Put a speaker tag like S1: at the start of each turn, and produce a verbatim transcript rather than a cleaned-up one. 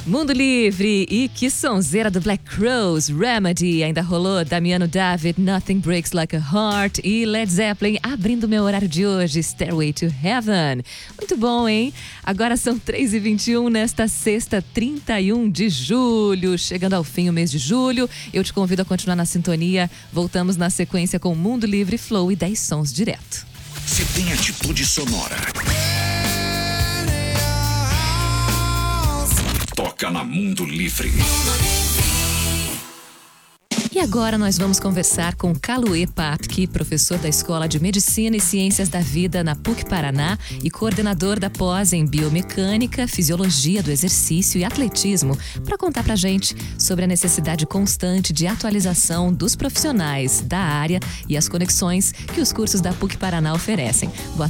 S1: Mundo Livre e que sonzeira do Black Crowes, Remedy, ainda rolou Damiano David, Nothing Breaks Like a Heart e Led Zeppelin abrindo meu horário de hoje, Stairway to Heaven. Muito bom, hein? Agora são três e vinte e um nesta sexta, trinta e um de julho, chegando ao fim o mês de julho. Eu te convido a continuar na sintonia. Voltamos na sequência com Mundo Livre, Flow e dez sons direto.
S2: Se tem atitude sonora, toca na Mundo Livre.
S1: E agora nós vamos conversar com Kaluê Papke, professor da Escola de Medicina e Ciências da Vida na P U C Paraná e coordenador da pós em Biomecânica, Fisiologia do Exercício e Atletismo, para contar pra gente sobre a necessidade constante de atualização dos profissionais da área e as conexões que os cursos da P U C Paraná oferecem. Boa